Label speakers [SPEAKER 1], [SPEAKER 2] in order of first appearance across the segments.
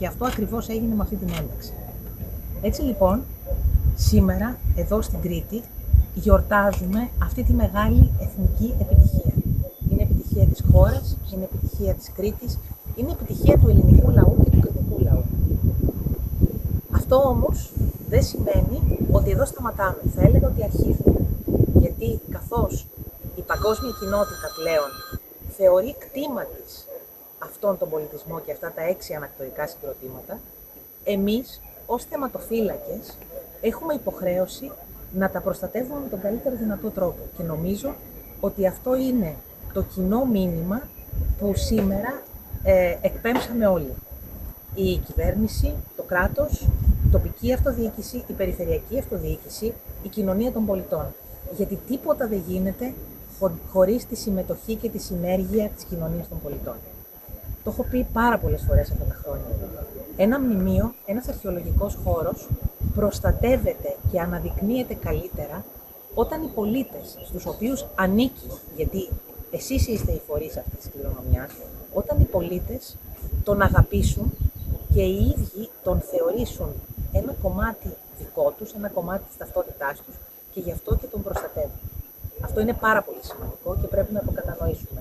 [SPEAKER 1] Και αυτό ακριβώς έγινε με αυτή την ένταξη. Έτσι λοιπόν, σήμερα εδώ στην Κρήτη γιορτάζουμε αυτή τη μεγάλη εθνική επιτυχία. Είναι επιτυχία της χώρας, είναι επιτυχία της Κρήτης, είναι επιτυχία του ελληνικού λαού και του κρητικού λαού. Αυτό όμως δεν σημαίνει ότι εδώ σταματάμε. Θα έλεγα ότι αρχίζουμε. Γιατί καθώς η παγκόσμια κοινότητα πλέον θεωρεί κτήμα της αυτόν τον πολιτισμό και αυτά τα 6 ανακτορικά συγκροτήματα, εμείς ως θεματοφύλακες έχουμε υποχρέωση να τα προστατεύουμε με τον καλύτερο δυνατό τρόπο. Και νομίζω ότι αυτό είναι το κοινό μήνυμα που σήμερα εκπέμψαμε όλοι. Η κυβέρνηση, το κράτος, η τοπική αυτοδιοίκηση, η περιφερειακή αυτοδιοίκηση, η κοινωνία των πολιτών. Γιατί τίποτα δεν γίνεται χωρίς τη συμμετοχή και τη συνέργεια της κοινωνίας των πολιτών. Το έχω πει πάρα πολλές φορές αυτά τα χρόνια. Ένα μνημείο, ένας αρχαιολογικός χώρος προστατεύεται και αναδεικνύεται καλύτερα όταν οι πολίτες στους οποίους ανήκει, γιατί εσείς είστε οι φορείς αυτής της κληρονομιάς, όταν οι πολίτες τον αγαπήσουν και οι ίδιοι τον θεωρήσουν ένα κομμάτι δικό τους, ένα κομμάτι της ταυτότητάς τους και γι' αυτό και τον προστατεύουν. Αυτό είναι πάρα πολύ σημαντικό και πρέπει να το κατανοήσουμε.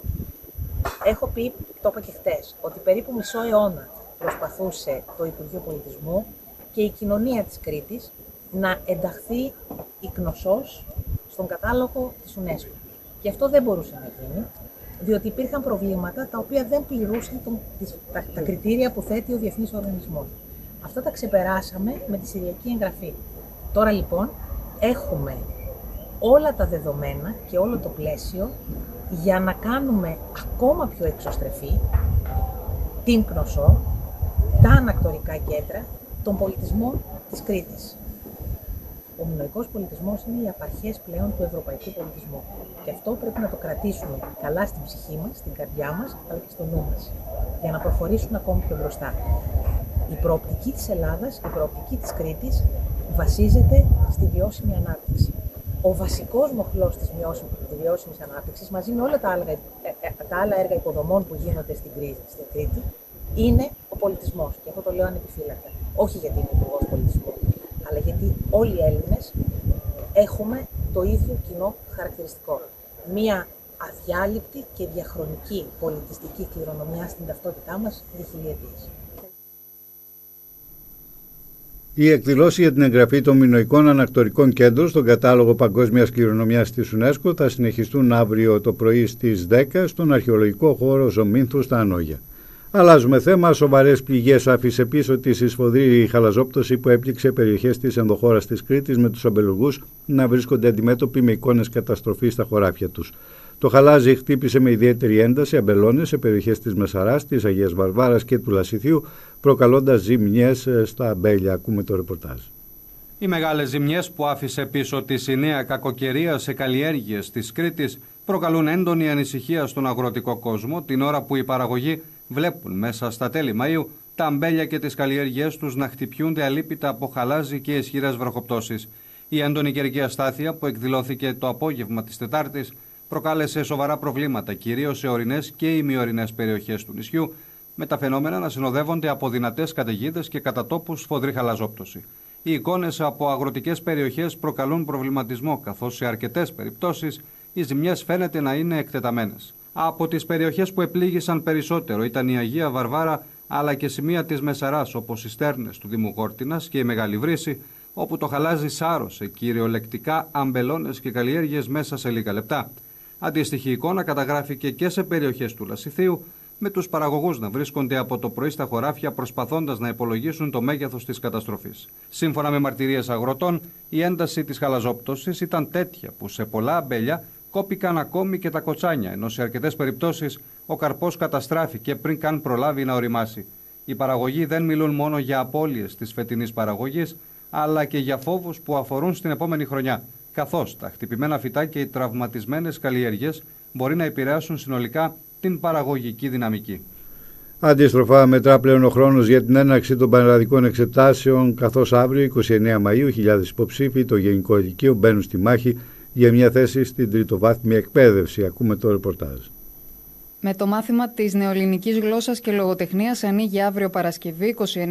[SPEAKER 1] Έχω πει, το είπα και χτες, ότι περίπου μισό αιώνα προσπαθούσε το Υπουργείο Πολιτισμού και η κοινωνία της Κρήτης να ενταχθεί οικνωσώς στον κατάλογο της UNESCO. Και αυτό δεν μπορούσε να γίνει, διότι υπήρχαν προβλήματα τα οποία δεν πληρούσαν τα κριτήρια που θέτει ο Διεθνής Οργανισμός. Αυτά τα ξεπεράσαμε με τη Συριακή εγγραφή. Τώρα λοιπόν έχουμε όλα τα δεδομένα και όλο το πλαίσιο για να κάνουμε ακόμα πιο εξωστρεφή την Κνωσό, τα ανακτορικά κέντρα, τον πολιτισμό της Κρήτης. Ο μινωικός πολιτισμός είναι οι απαρχές πλέον του ευρωπαϊκού πολιτισμού. Και αυτό πρέπει να το κρατήσουμε καλά στην ψυχή μας, στην καρδιά μας, αλλά και στο νου μας, για να προχωρήσουν ακόμη πιο μπροστά. Η προοπτική της Ελλάδας, η προοπτική της Κρήτης βασίζεται στη βιώσιμη ανάπτυξη. Ο βασικός μοχλός της βιώσιμης ανάπτυξης, μαζί με όλα τα άλλα έργα υποδομών που γίνονται στην Κρήτη, είναι ο πολιτισμός. Και αυτό το λέω ανεπιφύλακτα. Όχι γιατί είμαι υπουργός πολιτισμού, αλλά γιατί όλοι οι Έλληνες έχουμε το ίδιο κοινό χαρακτηριστικό. Μία αδιάλειπτη και διαχρονική πολιτιστική κληρονομιά στην ταυτότητά μας για χιλιετίες.
[SPEAKER 2] Η εκδηλώση για την εγγραφή των μινωικών ανακτορικών κέντρων στον κατάλογο Παγκόσμιας Κληρονομιάς της UNESCO θα συνεχιστούν αύριο το πρωί στις 10 στον αρχαιολογικό χώρο Ζωμήνθου στα Ανόγια. Αλλάζουμε θέμα. Σοβαρές πληγές άφησε πίσω τη σφοδρή χαλαζόπτωση που έπληξε περιοχές της ενδοχώρας της Κρήτης, με τους αμπελουργούς να βρίσκονται αντιμέτωποι με εικόνες καταστροφής στα χωράφια τους. Το χαλάζι χτύπησε με ιδιαίτερη ένταση αμπελώνες σε περιοχές της Μεσαράς, της Αγίας Βαρβάρας και του Λασιθίου, προκαλώντας ζημιές στα αμπέλια. Ακούμε το ρεπορτάζ.
[SPEAKER 3] Οι μεγάλες ζημιές που άφησε πίσω της η νέα κακοκαιρία σε καλλιέργειες της Κρήτης προκαλούν έντονη ανησυχία στον αγροτικό κόσμο, την ώρα που οι παραγωγοί βλέπουν μέσα στα τέλη Μαΐου τα αμπέλια και τις καλλιέργειές τους να χτυπιούνται αλίπητα από χαλάζι και ισχυρές βροχοπτώσεις. Η έντονη καιρική αστάθεια που εκδηλώθηκε το απόγευμα της Τετάρτης προκάλεσε σοβαρά προβλήματα, κυρίως σε ορεινές και ημιορεινές περιοχές του νησιού, με τα φαινόμενα να συνοδεύονται από δυνατές καταιγίδες και κατά τόπους σφοδρή χαλαζόπτωση. Οι εικόνες από αγροτικές περιοχές προκαλούν προβληματισμό, καθώς σε αρκετές περιπτώσεις οι ζημιές φαίνεται να είναι εκτεταμένες. Από τις περιοχές που επλήγησαν περισσότερο ήταν η Αγία Βαρβάρα, αλλά και σημεία της Μεσαράς, όπως οι Στέρνες του Δήμου Κόρτινας και η Μεγάλη Βρύση, όπου το χαλάζι σάρωσε κυριολεκτικά αμπελώνες και καλλιέργειες μέσα σε λίγα λεπτά. Αντίστοιχη εικόνα καταγράφηκε και σε περιοχές του Λασιθίου, με τους παραγωγούς να βρίσκονται από το πρωί στα χωράφια προσπαθώντας να υπολογίσουν το μέγεθος της καταστροφής. Σύμφωνα με μαρτυρίες αγροτών, η ένταση της χαλαζόπτωσης ήταν τέτοια που σε πολλά αμπέλια κόπηκαν ακόμη και τα κοτσάνια, ενώ σε αρκετές περιπτώσεις ο καρπός καταστράφηκε πριν καν προλάβει να οριμάσει. Οι παραγωγοί δεν μιλούν μόνο για απώλειες της φετινής παραγωγής, αλλά και για φόβους που αφορούν στην επόμενη χρονιά, καθώς τα χτυπημένα φυτά και οι τραυματισμένες καλλιέργειες μπορεί να επηρεάσουν συνολικά την παραγωγική δυναμική.
[SPEAKER 2] Αντίστροφα, μετρά πλέον ο χρόνος για την έναρξη των πανελλαδικών εξετάσεων, καθώς αύριο, 29 Μαΐου, χιλιάδες υποψήφοι το Γενικό Λυκείο μπαίνουν στη μάχη για μια θέση στην τριτοβάθμια εκπαίδευση. Ακούμε το ρεπορτάζ.
[SPEAKER 4] Με το μάθημα της νεοελληνικής γλώσσας και λογοτεχνίας ανοίγει αύριο Παρασκευή 29